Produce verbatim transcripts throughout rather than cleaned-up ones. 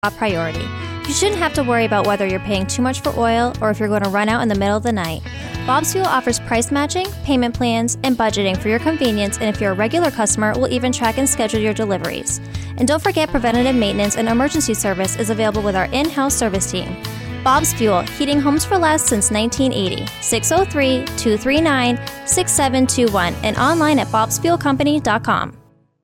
top priority. You shouldn't have to worry about whether you're paying too much for oil or if you're going to run out in the middle of the night. Bob's Fuel offers price matching, payment plans, and budgeting for your convenience, and if you're a regular customer, we'll even track and schedule your deliveries. And don't forget, preventative maintenance and emergency service is available with our in-house service team. Bob's Fuel, heating homes for less since nineteen eighty. six oh three, two three nine, six seven two one and online at bobs fuel company dot com.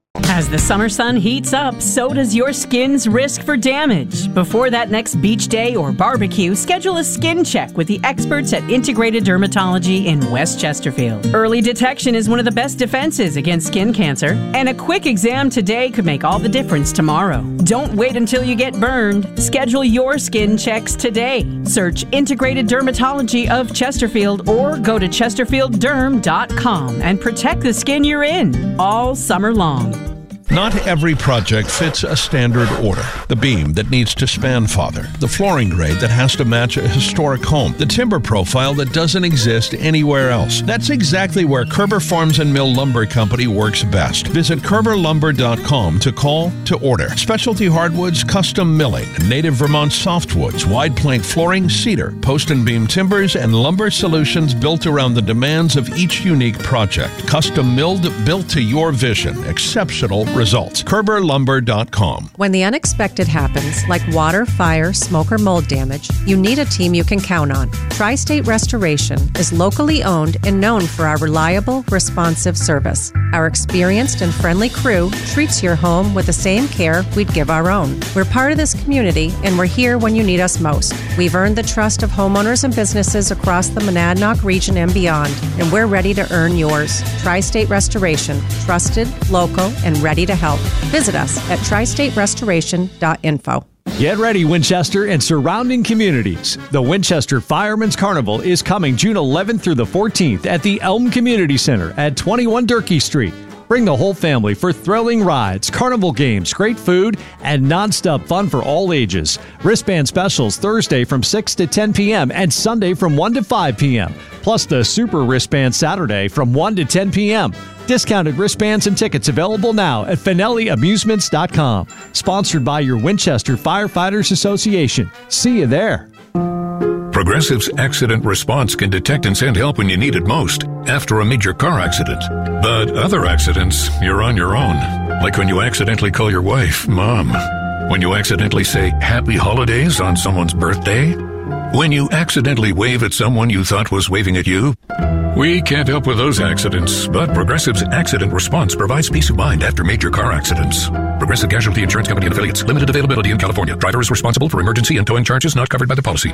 As the summer sun heats up, so does your skin's risk for damage. Before that next beach day or barbecue, schedule a skin check with the experts at Integrated Dermatology in West Chesterfield. Early detection is one of the best defenses against skin cancer, and a quick exam today could make all the difference tomorrow. Don't wait until you get burned. Schedule your skin checks today. Search Integrated Dermatology of Chesterfield or go to chesterfield derm dot com and protect the skin you're in all summer long. Not every project fits a standard order. The beam that needs to span father, the flooring grade that has to match a historic home, the timber profile that doesn't exist anywhere else. That's exactly where Kerber Farms and Mill Lumber Company works best. Visit kerber lumber dot com to call to order. Specialty hardwoods, custom milling, native Vermont softwoods, wide plank flooring, cedar, post and beam timbers, and lumber solutions built around the demands of each unique project. Custom milled, built to your vision. Exceptional results. kerber lumber dot com. When the unexpected happens, like water, fire, smoke, or mold damage, you need a team you can count on. Tri-State Restoration is locally owned and known for our reliable, responsive service. Our experienced and friendly crew treats your home with the same care we'd give our own. We're part of this community, and we're here when you need us most. We've earned the trust of homeowners and businesses across the Monadnock region and beyond, and we're ready to earn yours. Tri-State Restoration, trusted, local, and ready to help. Visit us at tri state restoration dot info. Get ready, Winchester and surrounding communities. The Winchester Fireman's Carnival is coming June eleventh through the fourteenth at the Elm Community Center at twenty-one Durkee Street. Bring the whole family for thrilling rides, carnival games, great food, and nonstop fun for all ages. Wristband specials Thursday from six to ten p.m. and Sunday from one to five p.m. Plus the Super Wristband Saturday from one to ten p.m. Discounted wristbands and tickets available now at finelli amusements dot com. Sponsored by your Winchester Firefighters Association. See you there. Progressive's accident response can detect and send help when you need it most, after a major car accident. But other accidents, you're on your own. Like when you accidentally call your wife Mom. When you accidentally say Happy Holidays on someone's birthday. When you accidentally wave at someone you thought was waving at you. We can't help with those accidents, but Progressive's accident response provides peace of mind after major car accidents. Progressive Casualty Insurance Company and Affiliates. Limited availability in California. Driver is responsible for emergency and towing charges not covered by the policy.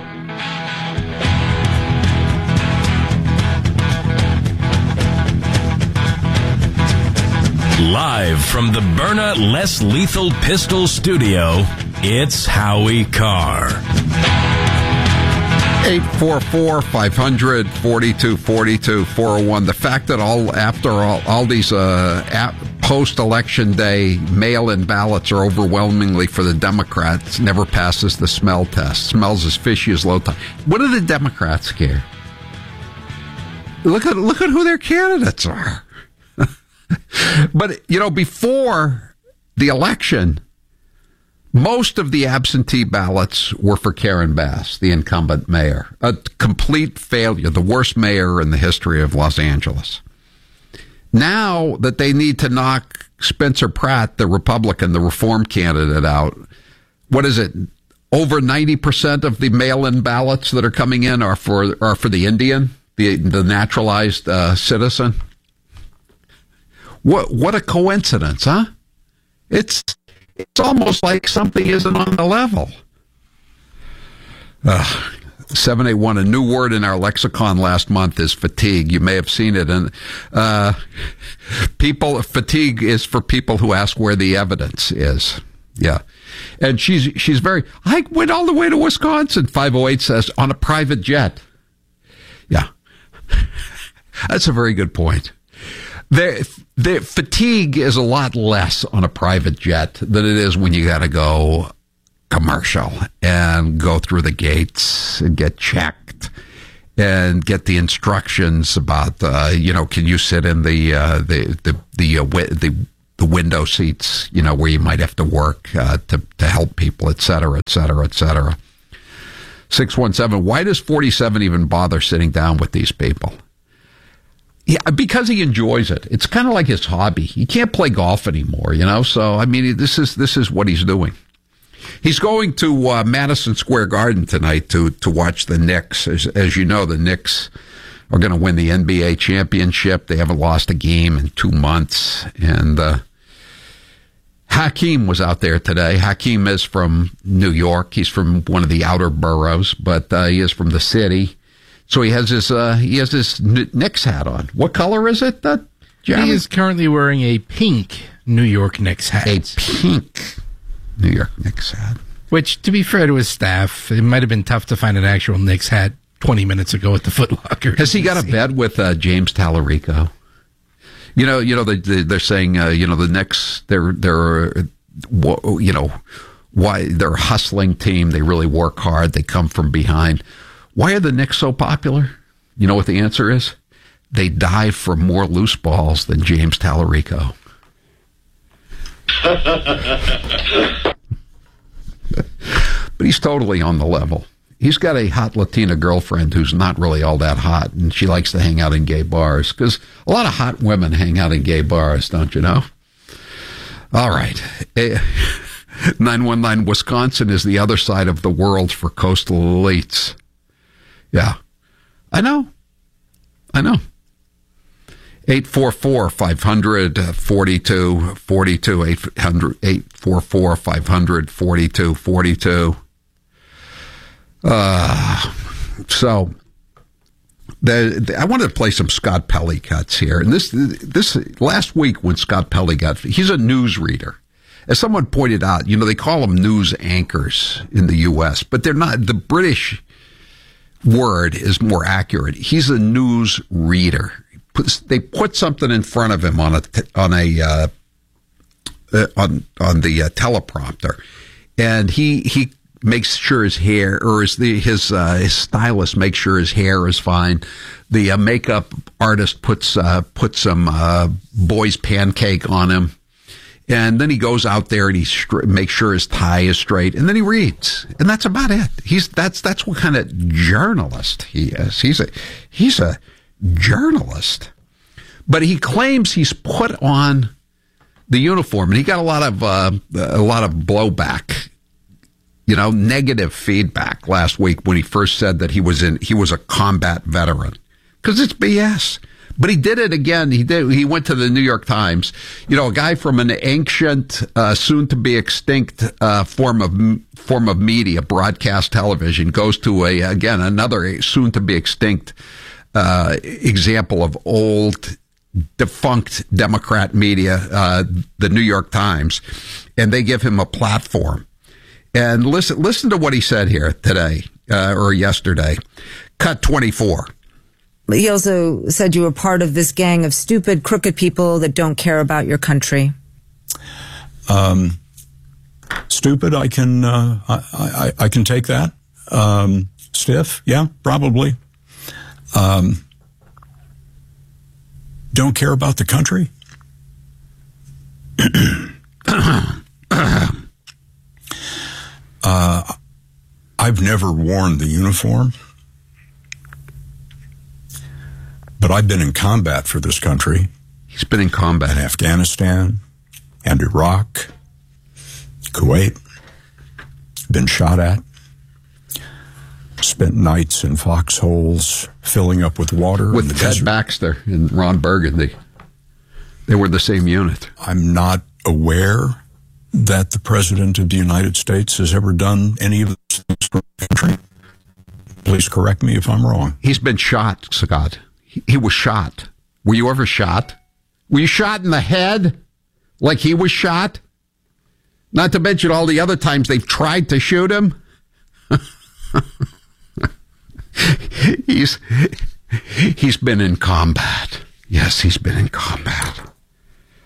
Live from the Byrna Less Lethal Pistol Studio, it's Howie Carr. eight four four, five hundred, forty-two forty-two, four oh one. The fact that all after all, all these uh, post-election day mail-in ballots are overwhelmingly for the Democrats never passes the smell test. Smells as fishy as low tide. What do the Democrats care? Look at look at who their candidates are. But, you know, before the election, most of the absentee ballots were for Karen Bass, the incumbent mayor. A complete failure, the worst mayor in the history of Los Angeles. Now that they need to knock Spencer Pratt, the Republican, the reform candidate, out, what is it? Over ninety percent of the mail-in ballots that are coming in are for are for the Indian, the the naturalized uh, citizen. What what a coincidence, huh? It's it's almost like something isn't on the level. Uh, seven eight one, a new word in our lexicon last month is fatigue. You may have seen it. And uh, people, fatigue is for people who ask where the evidence is. Yeah. And she's she's very, I went all the way to Wisconsin, five oh eight says, on a private jet. Yeah. That's a very good point. The, the fatigue is a lot less on a private jet than it is when you got to go commercial and go through the gates and get checked and get the instructions about, uh, you know, can you sit in the uh, the the the, uh, the the the window seats, you know, where you might have to work uh, to, to help people, et cetera, et cetera, et cetera. six one seven, why does forty-seven even bother sitting down with these people? Yeah, because he enjoys it. It's kind of like his hobby. He can't play golf anymore, you know? So, I mean, this is this is what he's doing. He's going to uh, Madison Square Garden tonight to to watch the Knicks. As, as you know, the Knicks are going to win the N B A championship. They haven't lost a game in two months. And uh, Hakeem was out there today. Hakeem is from New York. He's from one of the outer boroughs, but uh, he is from the city. So he has his uh, he has his Knicks hat on. What color is it? Uh, he is currently wearing a pink New York Knicks hat. A pink New York Knicks hat. Which, to be fair to his staff, it might have been tough to find an actual Knicks hat twenty minutes ago at the Foot Locker. Has he got a bet with uh, James Tallarico? You know, you know they, they're saying uh, you know the Knicks they're they're you know why they're a hustling team. They really work hard. They come from behind. Why are the Knicks so popular? You know what the answer is? They dive for more loose balls than James Tallarico. But he's totally on the level. He's got a hot Latina girlfriend who's not really all that hot, and she likes to hang out in gay bars, because a lot of hot women hang out in gay bars, don't you know? All right. nine one nine, Wisconsin is the other side of the world for coastal elites. Yeah, I know. I know. eight four four, five hundred, forty-two forty-two, eight four four, five hundred, forty-two forty-two. Uh, so, the, the, I wanted to play some Scott Pelley cuts here. And this, this last week when Scott Pelley got, he's a news reader. As someone pointed out, you know, they call them news anchors in the U S, but they're not. The British word is more accurate. He's a news reader. Puts, they put something in front of him on a on a uh, uh, on on the uh, teleprompter, and he he makes sure his hair or his the, his uh, his stylist makes sure his hair is fine. The uh, makeup artist puts uh, puts some uh, boy's pancake on him. And then he goes out there and he stri- makes sure his tie is straight, and then he reads, and that's about it. He's that's that's what kind of journalist he is. He's a he's a journalist, but he claims he's put on the uniform, and he got a lot of uh, a lot of blowback, you know, negative feedback last week when he first said that he was in he was a combat veteran, because it's B S. But he did it again. He did. He went to the New York Times. You know, a guy from an ancient, uh, soon-to-be extinct uh, form of form of media, broadcast television, goes to a again another soon-to-be extinct uh, example of old, defunct Democrat media, uh, the New York Times, and they give him a platform. And listen, listen to what he said here today uh, or yesterday. Cut twenty-four. He also said you were part of this gang of stupid, crooked people that don't care about your country. Um, stupid, I can uh, I, I, I can take that. Um, stiff, yeah, probably. Um, don't care about the country. uh, I've never worn the uniform. But I've been in combat for this country. He's been in combat. In Afghanistan and Iraq, Kuwait. Been shot at. Spent nights in foxholes filling up with water. With in the Ted desert. Baxter and Ron Burgundy. They were the same unit. I'm not aware that the President of the United States has ever done any of those things for the country. Please correct me if I'm wrong. He's been shot, Scott. He was shot. Were you ever shot? Were you shot in the head like he was shot? Not to mention all the other times they've tried to shoot him. he's he's been in combat. Yes, he's been in combat.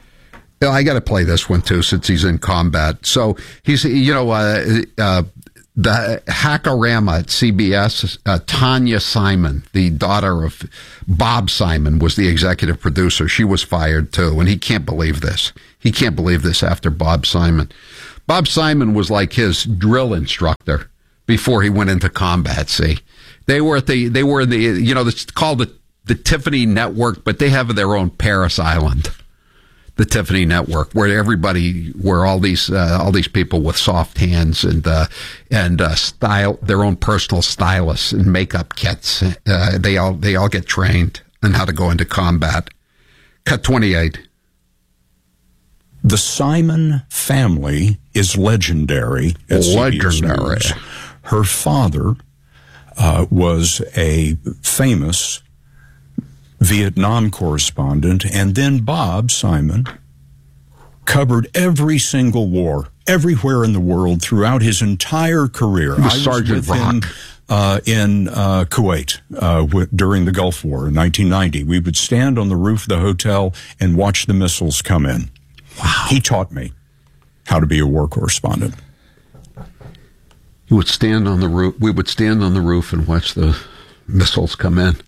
I got to play this one too since he's in combat. So he's, you know, uh, uh, the Hackorama at C B S, uh, Tanya Simon, the daughter of Bob Simon, was the executive producer. She was fired too, and he can't believe this. He can't believe this after Bob Simon. Bob Simon was like his drill instructor before he went into combat. See, they were at the they were in the you know it's called the the Tiffany Network, but they have their own Paris Island. The Tiffany Network, where everybody, where all these uh, all these people with soft hands and uh, and uh, style their own personal stylists and makeup kits, uh, they all they all get trained on how to go into combat. Cut twenty-eight. The Simon family is legendary. At legendary. Her father uh, was a famous Vietnam correspondent, and then Bob Simon covered every single war, everywhere in the world, throughout his entire career. I was Sergeant with him, uh, in uh, Kuwait uh, w- during the Gulf War in nineteen ninety. We would stand on the roof of the hotel and watch the missiles come in. Wow. He taught me how to be a war correspondent. He would stand on the roof. We would stand on the roof and watch the missiles come in.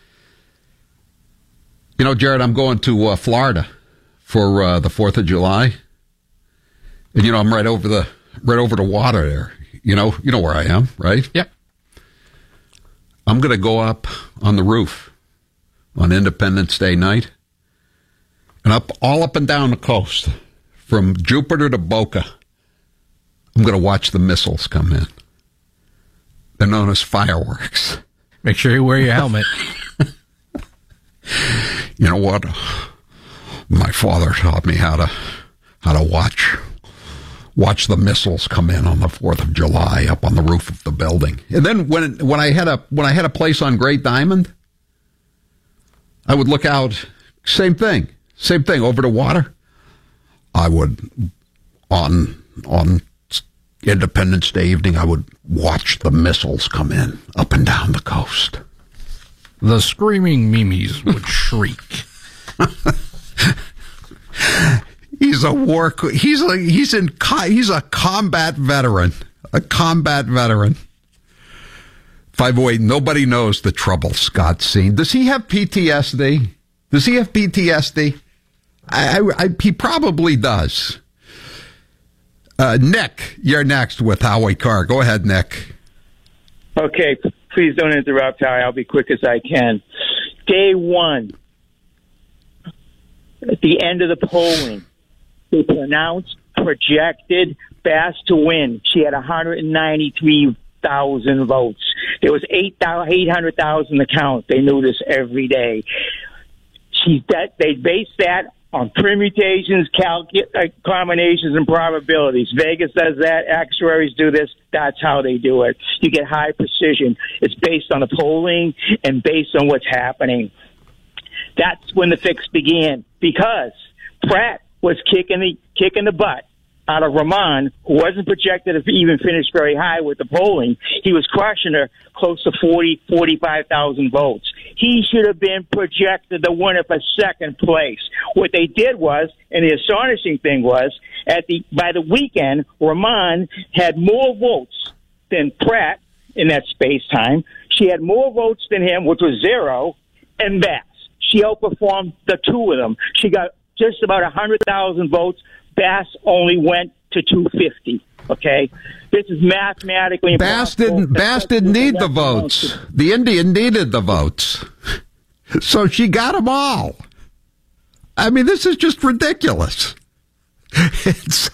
You know, Jared, I'm going to uh, Florida for uh, the Fourth of July, and you know I'm right over the right over the water there. You know, you know where I am, right? Yep. I'm going to go up on the roof on Independence Day night, and up all up and down the coast, from Jupiter to Boca. I'm going to watch the missiles come in. They're known as fireworks. Make sure you wear your helmet. You know what? My father taught me how to how to watch watch the missiles come in on the Fourth of July up on the roof of the building. And then when when I had a when I had a place on Great Diamond, I would look out. Same thing, same thing over the water. I would on on Independence Day evening. I would watch the missiles come in up and down the coast. The screaming Mimis would shriek. He's a war. He's a he's in. He's a combat veteran. A combat veteran. five oh eight. Nobody knows the trouble Scott's seen. Does he have P T S D? Does he have P T S D? I, I, I he probably does. Uh, Nick, you're next with Howie Carr. Go ahead, Nick. Okay. Please don't interrupt, Howie. I'll be quick as I can. Day one, at the end of the polling, they pronounced, projected Bass to win. She had one hundred ninety-three thousand votes. There was eight hundred thousand to count. They knew this every day. She, that, they based that on permutations, calcu- uh, combinations, and probabilities. Vegas does that. Actuaries do this. That's how they do it. You get high precision. It's based on the polling and based on what's happening. That's when the fix began, because Pratt was kicking the kicking the butt out of Rahman, who wasn't projected to even finish very high with the polling. He was crushing her close to forty, forty-five thousand votes. He should have been projected to win it for second place. What they did was, and the astonishing thing was, at the by the weekend, Rahman had more votes than Pratt in that space time. She had more votes than him, which was zero, and Bass. She outperformed the two of them. She got just about one hundred thousand votes. Bass only went to two fifty. Okay, this is mathematically. Bass didn't. Bass didn't need the votes. The Indian needed the votes, so she got them all. I mean, this is just ridiculous. It's.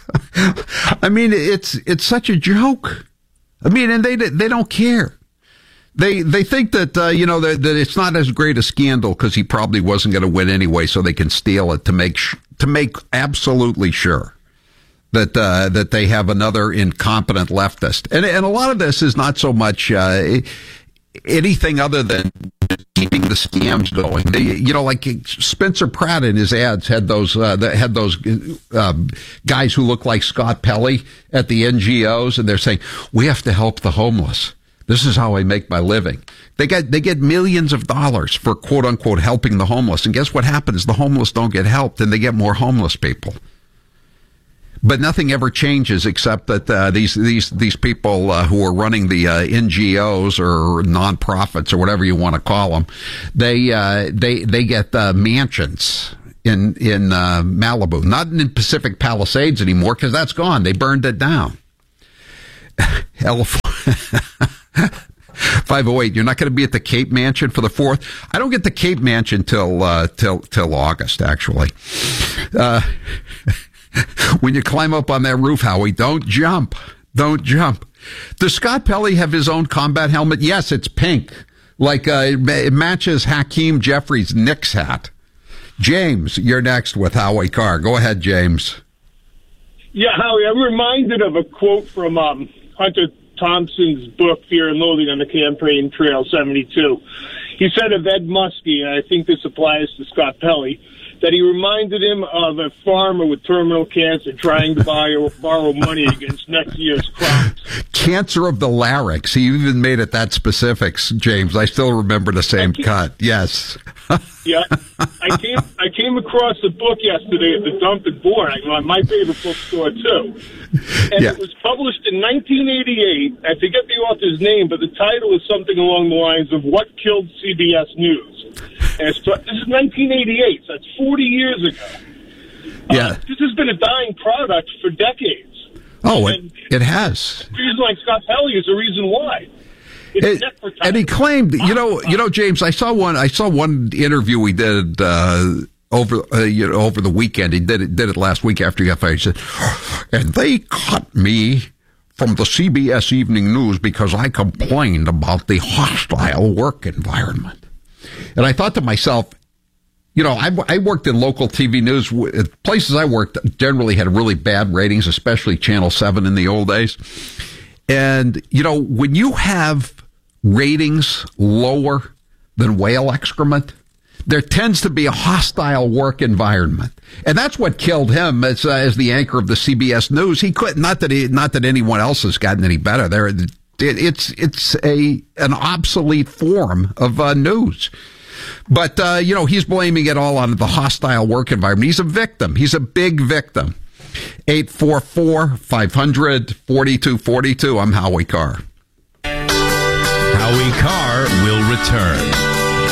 I mean, it's it's such a joke. I mean, and they they don't care. They they think that uh, you know that, that it's not as great a scandal because he probably wasn't going to win anyway, so they can steal it to make sh- to make absolutely sure that uh, that they have another incompetent leftist. And and a lot of this is not so much uh, anything other than keeping the scams going. They, you know, like Spencer Pratt in his ads had those uh, had those uh, guys who look like Scott Pelley at the N G Os, and they're saying we have to help the homeless. This is how I make my living. They get they get millions of dollars for quote unquote helping the homeless, and guess what happens? The homeless don't get helped, and they get more homeless people. But nothing ever changes except that uh, these these these people uh, who are running the uh, N G Os or nonprofits or whatever you want to call them, they uh, they they get uh, mansions in in uh, Malibu, not in Pacific Palisades anymore because that's gone. They burned it down. five oh eight. You're not going to be at the Cape Mansion for the fourth. I don't get the Cape Mansion till uh, till till August. Actually. Uh, When you climb up on that roof, Howie, don't jump. Don't jump. Does Scott Pelley have his own combat helmet? Yes, it's pink. Like, uh, it matches Hakeem Jeffries' Knicks hat. James, you're next with Howie Carr. Go ahead, James. Yeah, Howie, I'm reminded of a quote from um, Hunter Thompson's book, Fear and Loathing on the Campaign Trail, seventy-two. He said of Ed Muskie, and I think this applies to Scott Pelley, that he reminded him of a farmer with terminal cancer trying to buy or borrow money against next year's crops. Cancer of the larynx. He even made it that specific, James. I still remember the same cut. Yes. Yeah. I came I came across the book yesterday at the Dump and Board, my favorite bookstore, too. And yeah. It was published in nineteen eighty-eight. I forget the author's name, but the title is something along the lines of What Killed C B S News. And it's, this is nineteen eighty-eight, so that's forty years ago. Yeah. Uh, this has been a dying product for decades. Oh, it, it has. A reason like Scott Pelley is the reason why. It, and he claimed, you know, you know, James, I saw one, I saw one interview we did uh, over, uh, you know, over the weekend. He did it, did it last week after he got fired. He said, and they cut me from the C B S Evening News because I complained about the hostile work environment. And I thought to myself, you know, I, I worked in local T V news. Places I worked generally had really bad ratings, especially Channel seven in the old days. And, you know, when you have ratings lower than whale excrement, there tends to be a hostile work environment. And that's what killed him as, uh, as the anchor of the C B S News. He couldn't, not that he, not that anyone else has gotten any better. There, it, it's, it's a, an obsolete form of uh, news. But, uh, you know, he's blaming it all on the hostile work environment. He's a victim. He's a big victim. eight four four, five hundred, forty-two forty-two. I'm Howie Carr. Howie Carr will return.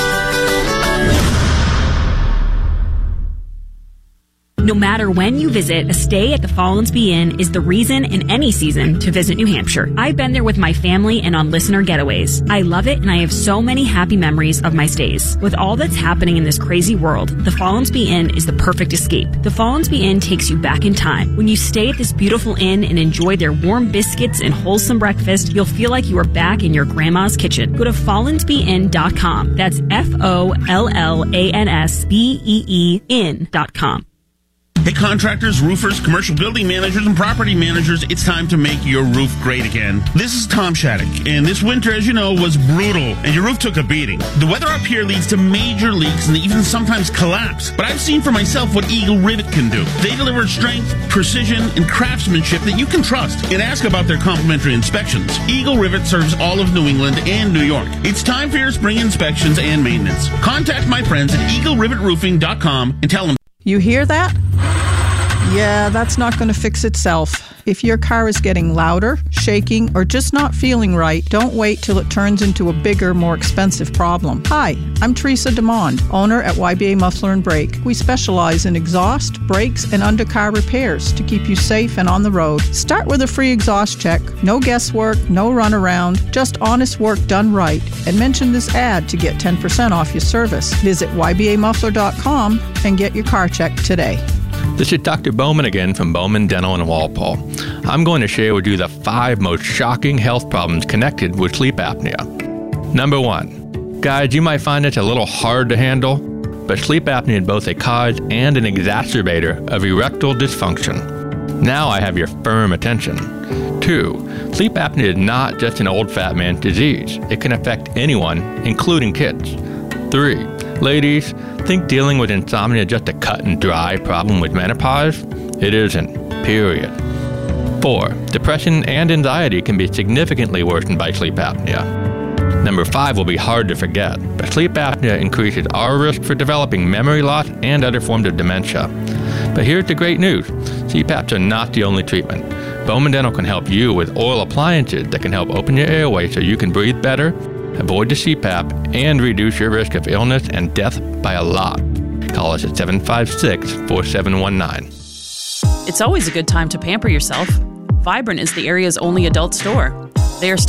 No matter when you visit, a stay at the Follansbee Inn is the reason in any season to visit New Hampshire. I've been there with my family and on listener getaways. I love it, and I have so many happy memories of my stays. With all that's happening in this crazy world, the Follansbee Inn is the perfect escape. The Follansbee Inn takes you back in time. When you stay at this beautiful inn and enjoy their warm biscuits and wholesome breakfast, you'll feel like you are back in your grandma's kitchen. Go to follansbee inn dot com. That's F O L L A N S B E E inn dot com. Hey, contractors, roofers, commercial building managers, and property managers, it's time to make your roof great again. This is Tom Shattuck, and this winter, as you know, was brutal, and your roof took a beating. The weather up here leads to major leaks and even sometimes collapse, but I've seen for myself what Eagle Rivet can do. They deliver strength, precision, and craftsmanship that you can trust, and ask about their complimentary inspections. Eagle Rivet serves all of New England and New York. It's time for your spring inspections and maintenance. Contact my friends at eagle rivet roofing dot com and tell them. You hear that? Yeah, that's not going to fix itself. If your car is getting louder, shaking, or just not feeling right, don't wait till it turns into a bigger, more expensive problem. Hi, I'm Teresa DeMond, owner at Y B A Muffler and Brake. We specialize in exhaust, brakes, and undercar repairs to keep you safe and on the road. Start with a free exhaust check. No guesswork, no runaround, just honest work done right. And mention this ad to get ten percent off your service. Visit y b a muffler dot com and get your car checked today. This is Doctor Bowman again from Bowman Dental in Walpole. I'm going to share with you the five most shocking health problems connected with sleep apnea. Number one, guys, you might find it a little hard to handle, but sleep apnea is both a cause and an exacerbator of erectile dysfunction. Now I have your firm attention. Two, sleep apnea is not just an old fat man's disease. It can affect anyone, including kids. Three, ladies, think dealing with insomnia is just a cut and dry problem with menopause? It isn't, period. Four, depression and anxiety can be significantly worsened by sleep apnea. Number five will be hard to forget, but sleep apnea increases our risk for developing memory loss and other forms of dementia. But here's the great news. C PAPs are not the only treatment. Bowman Dental can help you with oral appliances that can help open your airway so you can breathe better, avoid the C PAP, and reduce your risk of illness and death by a lot. Call us at seven five six, four seven one nine. It's always a good time to pamper yourself. Vibrant is the area's only adult store. They are